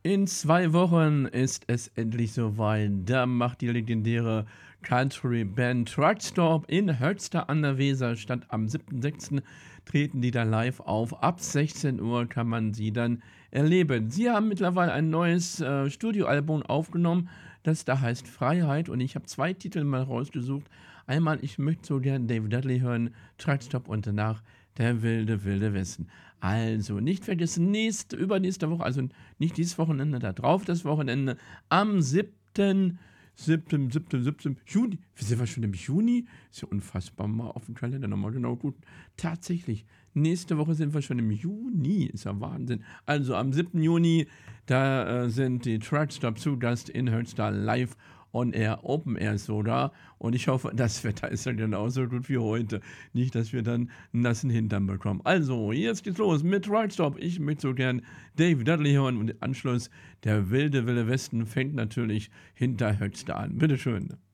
In 2 Wochen ist es endlich soweit. Da macht die legendäre Country-Band Truckstop in Höxter an der Weser statt. Am 7.6. treten die da live auf. Ab 16 Uhr kann man sie dann erleben. Sie haben mittlerweile ein neues Studioalbum aufgenommen, das da heißt Freiheit. Und ich habe 2 Titel mal rausgesucht. Einmal, ich möchte so gern Dave Dudley hören, Truckstop, und danach Der wilde, wilde Westen. Also, nicht vergessen, übernächste Woche, also nicht dieses Wochenende, da drauf das Wochenende, am 7. Juni. Wir sind wir schon im Juni? Ist ja unfassbar. Mal auf den Kalender nochmal genau gut. Tatsächlich, nächste Woche sind wir schon im Juni. Ist ja Wahnsinn. Also am 7. Juni, da sind die Truckstop zu Gast in Höxter live on Air, Open Air sogar. Und ich hoffe, das Wetter ist ja genauso gut wie heute. Nicht, dass wir dann einen nassen Hintern bekommen. Also, jetzt geht's los mit Truckstop. Ich möchte so gern Dave Dudley hören und im Anschluss der wilde, wilde Westen fängt natürlich hinter Höxter an. Bitteschön.